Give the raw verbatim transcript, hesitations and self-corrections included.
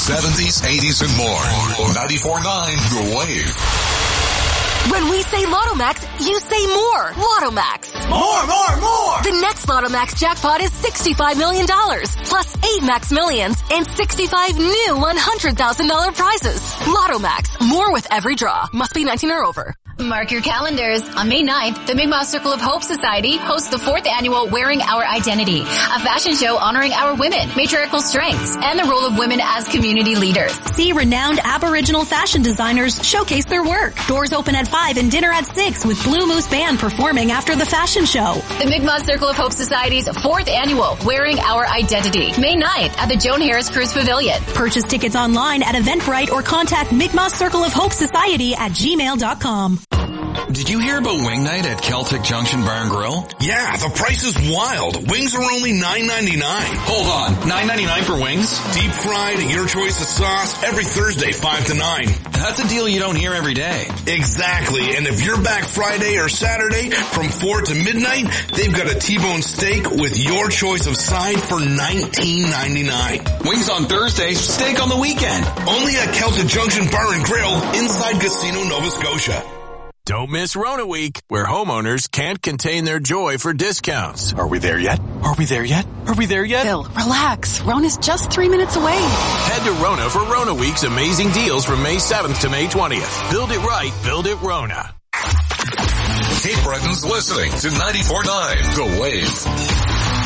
seventies, eighties, and more. ninety-four point nine The Wave. When we say Lotto-Max, you say more. Lotto-Max. More, more, more! The next Lotto-Max jackpot is sixty-five million dollars, plus eight Max Millions and sixty-five new one hundred thousand dollars prizes. Lotto-Max. More with every draw. Must be nineteen or over. Mark your calendars. On May ninth, the Mi'kmaq Circle of Hope Society hosts the fourth annual Wearing Our Identity, a fashion show honoring our women, matriarchal strengths, and the role of women as community leaders. See renowned Aboriginal fashion designers showcase their work. Doors open at five and dinner at six with Blue Moose Band performing after the fashion show. The Mi'kmaq Circle of Hope Society's fourth annual Wearing Our Identity, May ninth at the Joan Harris Cruise Pavilion. Purchase tickets online at Eventbrite or contact Mi'kmaq Circle of Hope Society at gmail dot com. Did you hear about Wing Night at Celtic Junction Bar and Grill? Yeah, the price is wild. Wings are only nine ninety-nine. Hold on, nine ninety-nine for wings? Deep fried, your choice of sauce, every Thursday, five to nine. That's a deal you don't hear every day. Exactly, and if you're back Friday or Saturday from four to midnight, they've got a T-bone steak with your choice of side for nineteen ninety-nine. Wings on Thursday, steak on the weekend. Only at Celtic Junction Bar and Grill inside Casino, Nova Scotia. Don't miss Rona Week, where homeowners can't contain their joy for discounts. Are we there yet? Are we there yet? Are we there yet? Bill, relax. Rona's just three minutes away. Head to Rona for Rona Week's amazing deals from May seventh to May twentieth. Build it right, build it Rona. Cape Breton's listening to ninety-four point nine The Wave.